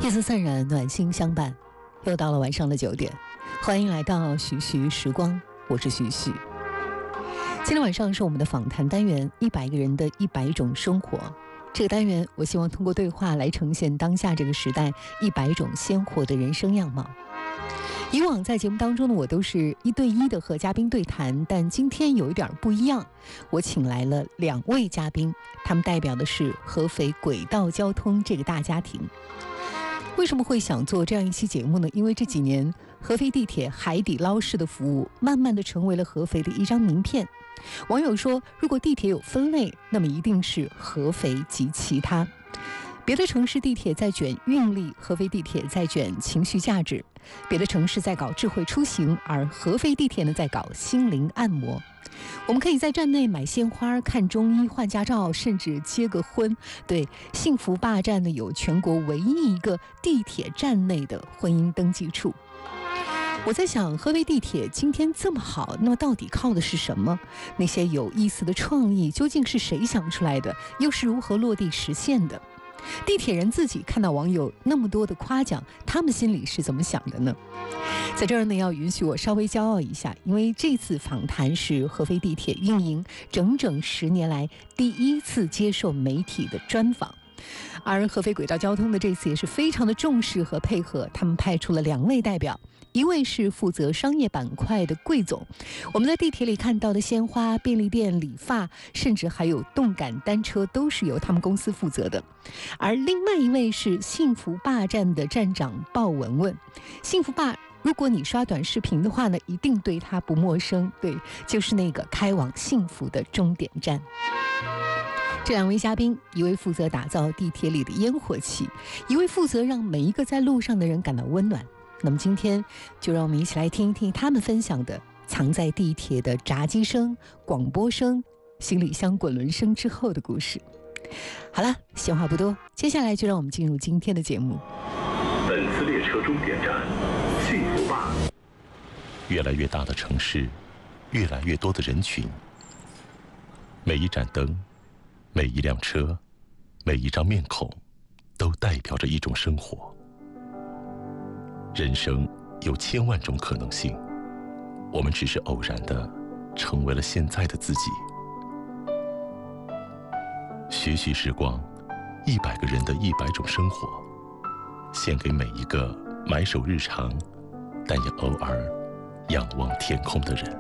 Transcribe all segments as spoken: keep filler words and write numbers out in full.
夜色散染，暖心相伴。又到了晚上的九点，欢迎来到徐徐时光，我是徐徐。今天晚上是我们的访谈单元，一百个人的一百种生活。这个单元，我希望通过对话来呈现当下这个时代一百种鲜活的人生样貌。以往在节目当中呢，我都是一对一的和嘉宾对谈，但今天有一点不一样，我请来了两位嘉宾，他们代表的是合肥轨道交通这个大家庭。为什么会想做这样一期节目呢？因为这几年合肥地铁海底捞式的服务慢慢的成为了合肥的一张名片。网友说，如果地铁有分类，那么一定是合肥及其他。别的城市地铁在卷运力，合肥地铁在卷情绪价值；别的城市在搞智慧出行，而合肥地铁呢在搞心灵按摩。我们可以在站内买鲜花、看中医、换驾照，甚至结个婚。对，幸福坝站呢有全国唯一一个地铁站内的婚姻登记处。我在想，合肥地铁今天这么好，那么到底靠的是什么？那些有意思的创意究竟是谁想出来的？又是如何落地实现的？地铁人自己看到网友那么多的夸奖，他们心里是怎么想的呢？在这儿呢，要允许我稍微骄傲一下，因为这次访谈是合肥地铁运营整整十年来第一次接受媒体的专访。而合肥轨道交通的这次也是非常的重视和配合，他们派出了两位代表，一位是负责商业板块的桂总，我们在地铁里看到的鲜花、便利店、理发，甚至还有动感单车，都是由他们公司负责的。而另外一位是幸福坝站的站长鲍文文。幸福坝，如果你刷短视频的话呢，一定对它不陌生，对，就是那个开往幸福的终点站。这两位嘉宾，一位负责打造地铁里的烟火气，一位负责让每一个在路上的人感到温暖。那么今天就让我们一起来听一听他们分享的藏在地铁的闸机声、广播声、行李箱滚轮声之后的故事。好了，闲话不多，接下来就让我们进入今天的节目。 本次列车终点站幸福坝。 越来越大的城市，越来越多的人群，每一盏灯，每一辆车，每一张面孔，都代表着一种生活。人生有千万种可能性，我们只是偶然的成为了现在的自己。学习时光，一百个人的一百种生活，献给每一个埋首日常，但也偶尔仰望天空的人。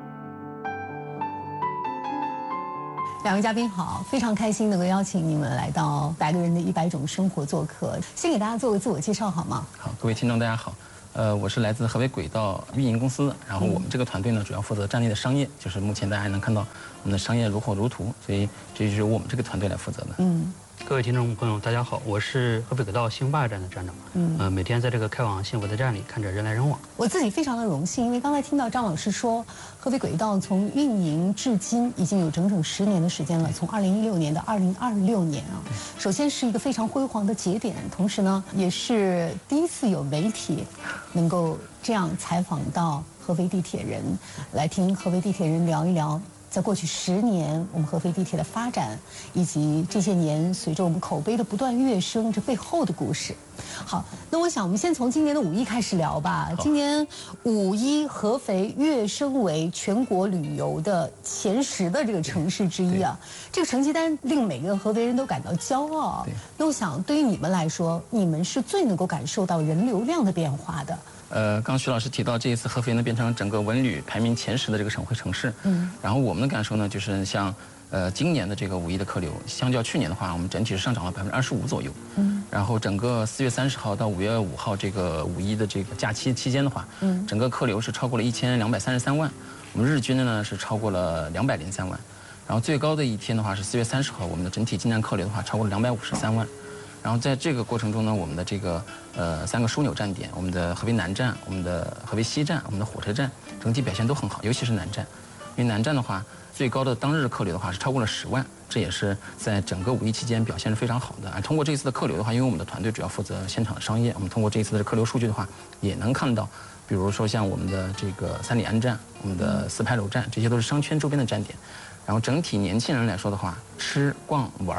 两位嘉宾好，非常开心能够邀请你们来到百个人的一百种生活做客。先给大家做个自我介绍好吗？ 好，各位听众大家好，呃，我是来自合肥轨道运营公司，然后我们这个团队呢主要负责站内的商业，就是目前大家能看到我们的商业如火如荼，所以这就是由我们这个团队来负责的。 嗯。 各位听众朋友，大家好，我是合肥轨道兴坝站的站长。嗯，呃，每天在这个开往幸福的站里看着人来人往。 我自己非常的荣幸，因为刚才听到张老师说，合肥轨道从运营至今已经有整整十年的时间了，从二零一六年到二零二六年啊。首先是一个非常辉煌的节点，同时呢，也是第一次有媒体能够这样采访到合肥地铁人，来听合肥地铁人聊一聊。在过去十年，我们合肥地铁的发展，以及这些年随着我们口碑的不断跃升，这背后的故事。好，那我想我们先从今年的五一开始聊吧。今年五一，合肥跃升为全国旅游的前十的这个城市之一啊，这个成绩单令每个合肥人都感到骄傲。那我想，对于你们来说，你们是最能够感受到人流量的变化的。 呃，刚徐老师提到这一次合肥呢变成整个文旅排名前十的这个省会城市，嗯，然后我们的感受呢就是像，呃，今年的这个五一的客流，相较去年的话，我们整体是上涨了百分之二十五左右，嗯，然后整个四月三十号到五月五号这个五一的这个假期期间的话，嗯，整个客流是超过了一千两百三十三万，我们日均的呢是超过了两百零三万，然后最高的一天的话是四月三十号，我们的整体进站客流的话超过了两百五十三万。然后在这个过程中呢，我们的这个呃三个枢纽站点，我们的合肥南站、我们的合肥西站、我们的火车站，整体表现都很好，尤其是南站，因为南站的话，最高的当日客流的话是超过了十万，这也是在整个五一期间表现是非常好的。啊，通过这一次的客流的话，因为我们的团队主要负责现场的商业，我们通过这一次的客流数据的话，也能看到，比如说像我们的这个三里安站、我们的四牌楼站，这些都是商圈周边的站点。然后整体年轻人来说的话，吃逛玩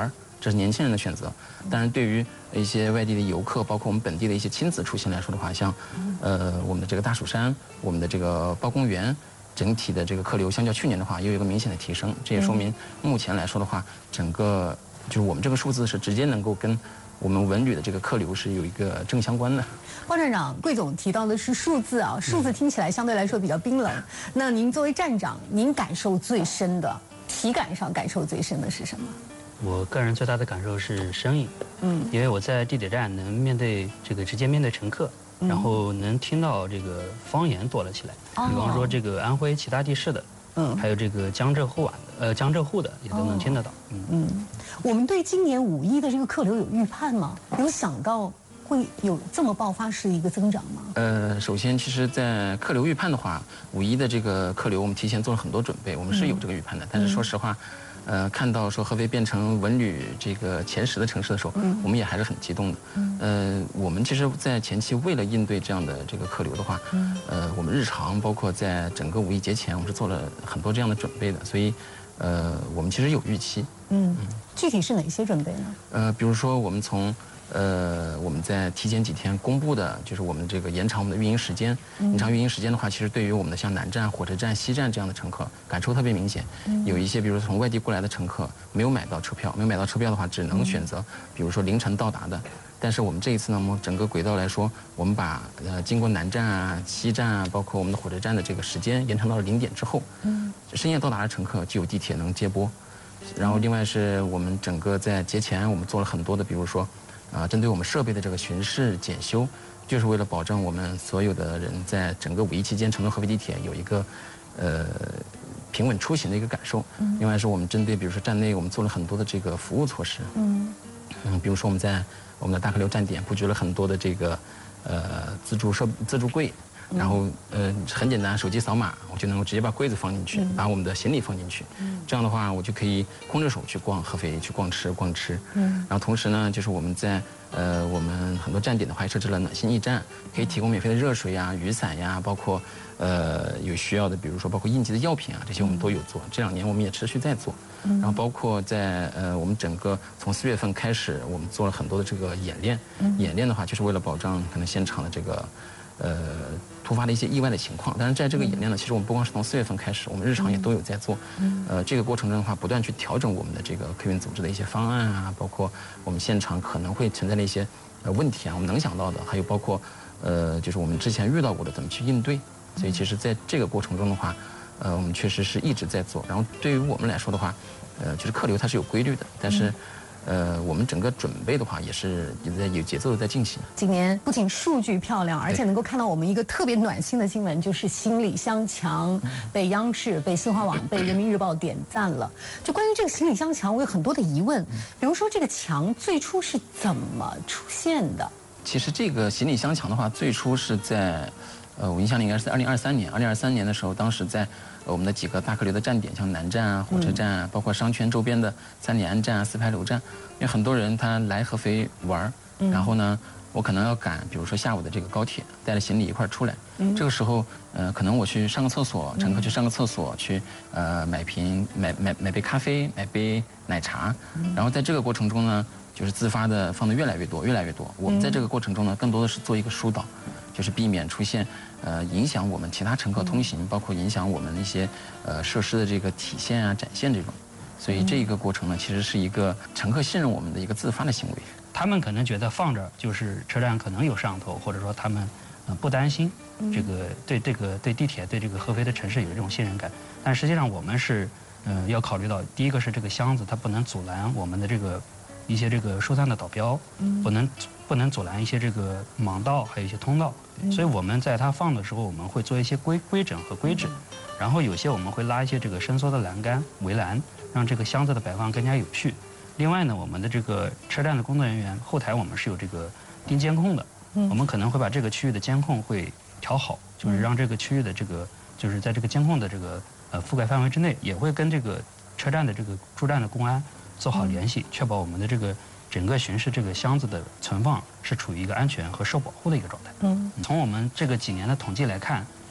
这是年轻人的选择。当然，对于一些外地的游客，包括我们本地的一些亲子出行来说的话，像呃我们的这个大蜀山，我们的这个包公园。整体的这个客流相较去年的话，又有一个明显的提升，这也说明目前来说的话，整个就是我们这个数字是直接能够跟我们文旅的这个客流是有一个正相关的。 包站长，桂总提到的是数字啊，数字听起来相对来说比较冰冷。那您作为站长，您感受最深的，体感上感受最深的是什么？ 我个人最大的感受是声音，嗯，因为我在地铁站能面对这个直接面对乘客。然后能听到这个方言多了起来，比方说这个安徽其他地市的，嗯，还有这个江浙沪皖的，呃，江浙沪的也都能听得到。嗯嗯，我们对今年五一的这个客流有预判吗？有想到会有这么爆发式的一个增长吗？ 呃，首先，其实，在客流预判的话，五一的这个客流我们提前做了很多准备，我们是有这个预判的。但是说实话。呃，看到说合肥变成文旅这个前十的城市的时候，嗯、我们也还是很激动的。嗯、呃，我们其实，在前期为了应对这样的这个客流的话，嗯、呃，我们日常包括在整个五一节前，我们是做了很多这样的准备的。所以，呃，我们其实有预期。嗯， 嗯具体是哪些准备呢？ 呃，比如说我们从。呃，我们在提前几天公布的，就是我们这个延长我们的运营时间。延长运营时间的话，其实对于我们的像南站、火车站、西站这样的乘客，感受特别明显。有一些，比如从外地过来的乘客，没有买到车票，没有买到车票的话，只能选择，比如说凌晨到达的。但是我们这一次呢，我们整个轨道来说，我们把呃经过南站啊、西站啊，包括我们的火车站的这个时间延长到了零点之后，嗯，深夜到达的乘客就有地铁能接驳。然后另外是我们整个在节前，我们做了很多的，比如说。啊，针对我们设备的这个巡视检修，就是为了保证我们所有的人在整个五一期间乘坐合肥地铁有一个，呃，平稳出行的一个感受。嗯、另外是我们针对，比如说站内，我们做了很多的这个服务措施。嗯嗯，比如说我们在我们的大客流站点布局了很多的这个，呃，自助设自助柜。然后呃很简单，手机扫码，我就能够直接把柜子放进去，嗯、把我们的行李放进去。嗯、这样的话，我就可以空着手去逛合肥，去逛吃逛吃。嗯、然后同时呢，就是我们在呃我们很多站点的话，也设置了暖心驿站，可以提供免费的热水呀、雨伞呀，包括呃有需要的，比如说包括应急的药品啊，这些我们都有做。这两年我们也持续在做。然后包括在呃我们整个从四月份开始，我们做了很多的这个演练。嗯、演练的话，就是为了保障可能现场的这个。呃，突发的一些意外的情况，但是在这个演练呢，其实我们不光是从四月份开始，我们日常也都有在做。呃，这个过程中的话，不断去调整我们的这个客运组织的一些方案啊，包括我们现场可能会存在的一些呃问题啊，我们能想到的，还有包括呃，就是我们之前遇到过的怎么去应对。所以其实在这个过程中的话，呃，我们确实是一直在做。然后对于我们来说的话，呃，就是客流它是有规律的，但是。呃，我们整个准备的话，也是也在有节奏的在进行。 今年不仅数据漂亮，而且能够看到我们一个特别暖心的新闻，就是行李箱墙被央视、被新华网、被人民日报点赞了。就关于这个行李箱墙，我有很多的疑问，比如说这个墙最初是怎么出现的？ 其实这个行李箱墙的话，最初是在，呃，我印象里应该是在二零二三年。二零二三年的时候，当时在。我们的几个大客流的站点，像南站啊、火车站啊，包括商圈周边的三里岸站啊、四牌楼站，因为很多人他来合肥玩，然后呢，我可能要赶，比如说下午的这个高铁，带着行李一块出来，这个时候，呃，可能我去上个厕所，乘客去上个厕所，去呃买瓶买买买杯咖啡，买杯奶茶，然后在这个过程中呢，就是自发的放的越来越多，越来越多。我们在这个过程中呢，更多的是做一个疏导，就是避免出现。呃，影响我们其他乘客通行，包括影响我们一些呃设施的这个体现啊、展现这种，所以这一个过程呢，其实是一个乘客信任我们的一个自发的行为。 他们可能觉得放着就是车站可能有摄像头，或者说他们呃不担心这个对这个对地铁对这个合肥的城市有这种信任感，但实际上我们是呃要考虑到，第一个是这个箱子它不能阻拦我们的这个一些这个疏散的导标，不能不能阻拦一些这个盲道，还有一些通道。所以我们在它放的时候，我们会做一些规规整和规制，然后有些我们会拉一些这个伸缩的栏杆围栏，让这个箱子的摆放更加有序。另外呢，我们的这个车站的工作人员后台我们是有这个盯监控的，我们可能会把这个区域的监控会调好，就是让这个区域的这个就是在这个监控的这个呃覆盖范围之内，也会跟这个车站的这个驻站的公安做好联系，确保我们的这个。整个巡视这个箱子的存放是处于一个安全和受保护的一个状态。嗯，从我们这个几年的统计来看，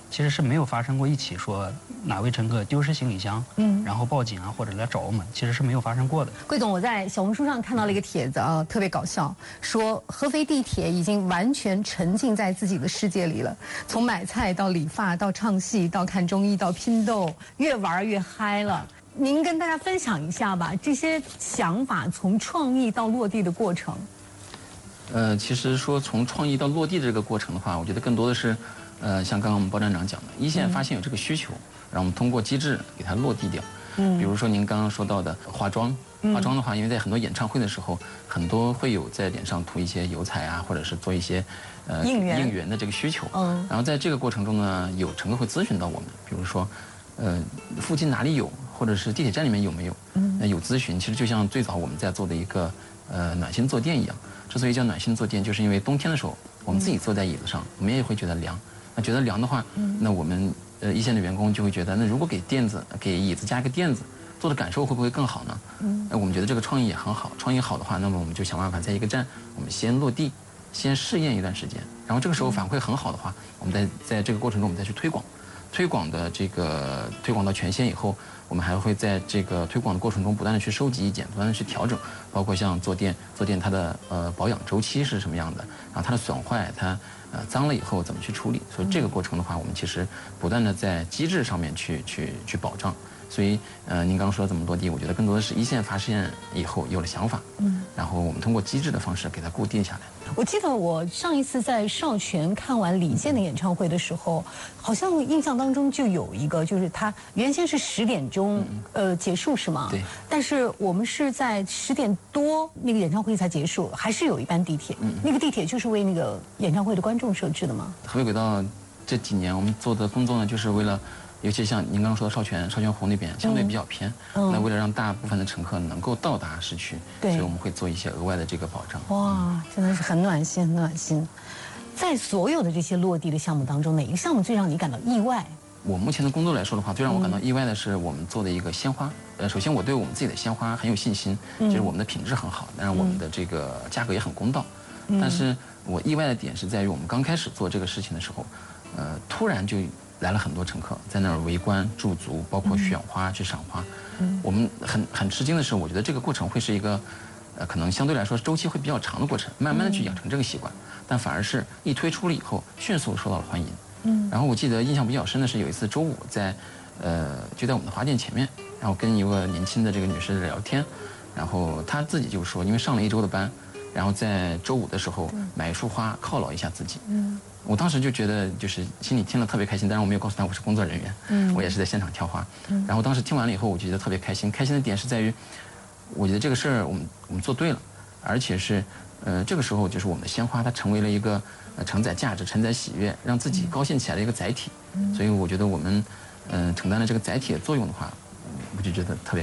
其实是没有发生过一起说哪位乘客丢失行李箱，嗯，然后报警啊或者来找我们，其实是没有发生过的。 桂总，我在小红书上看到了一个帖子啊，特别搞笑，说合肥地铁已经完全沉浸在自己的世界里了，从买菜到理发到唱戏到看中医到拼豆，越玩越嗨了。您跟大家分享一下吧，这些想法从创意到落地的过程。 呃，其实说从创意到落地的这个过程的话，我觉得更多的是。呃，像刚刚我们包站长讲的，一线发现有这个需求，让我们通过机制给它落地掉。嗯，比如说您刚刚说到的化妆，化妆的话，因为在很多演唱会的时候，很多会有在脸上涂一些油彩啊，或者是做一些呃应援应援的这个需求。嗯，然后在这个过程中呢，有乘客会咨询到我们，比如说，呃，附近哪里有，或者是地铁站里面有没有？嗯，那有咨询，其实就像最早我们在做的一个呃暖心坐垫一样。之所以叫暖心坐垫，就是因为冬天的时候，我们自己坐在椅子上，我们也会觉得凉。那觉得凉的话，那我们呃一线的员工就会觉得，那如果给垫子、给椅子加一个垫子，坐的感受会不会更好呢？嗯，我们觉得这个创意也很好，创意好的话，那么我们就想办法在一个站，我们先落地，先试验一段时间，然后这个时候反馈很好的话，我们在在这个过程中我们再去推广，推广的这个推广到全线以后，我们还会在这个推广的过程中不断的去收集意见，不断的去调整，包括像坐垫，坐垫它的呃保养周期是什么样的，然后它的损坏，它呃脏了以后怎么去处理，所以这个过程的话，我们其实不断的在机制上面去去去保障。所以，呃，您刚刚说的这么落地，我觉得更多的是一线发现以后有了想法，嗯，然后我们通过机制的方式给它固定下来。 我记得我上一次在少泉看完李健的演唱会的时候，好像印象当中就有一个，就是他原先是十点钟呃结束是吗？ 对。 但是我们是在十点多那个演唱会才结束，还是有一班地铁，那个地铁就是为那个演唱会的观众设置的吗？ 合肥轨道这几年我们做的工作呢，就是为了。尤其像您刚刚说的少泉、少泉湖那边相对比较偏，嗯、那为了让大部分的乘客能够到达市区，所以我们会做一些额外的这个保障。 哇，真的是很暖心，很暖心。在所有的这些落地的项目当中，哪一个项目最让你感到意外？ 我目前的工作来说的话，最让我感到意外的是我们做的一个鲜花。呃，首先我对我们自己的鲜花很有信心，就是我们的品质很好，当然我们的这个价格也很公道。嗯、但是我意外的点是在于我们刚开始做这个事情的时候，呃，突然就。来了很多乘客在那儿围观驻足，包括选花去赏花。嗯，我们很很吃惊的是，我觉得这个过程会是一个，呃，可能相对来说周期会比较长的过程，慢慢的去养成这个习惯。但反而是一推出了以后，迅速受到了欢迎。嗯，然后我记得印象比较深的是有一次周五在，呃，就在我们的花店前面，然后跟一个年轻的这个女士聊天，然后她自己就说，因为上了一周的班，然后在周五的时候买一束花犒劳一下自己。嗯。我当时就觉得，就是心里听了特别开心，但是我没有告诉他我是工作人员，嗯，我也是在现场挑花，嗯，然后当时听完了以后，我就觉得特别开心。开心的点是在于，我觉得这个事儿我们我们做对了，而且是，呃，这个时候就是我们的鲜花它成为了一个呃承载价值、承载喜悦、让自己高兴起来的一个载体，嗯，所以我觉得我们，嗯、呃，承担了这个载体的作用的话，我就觉得特别。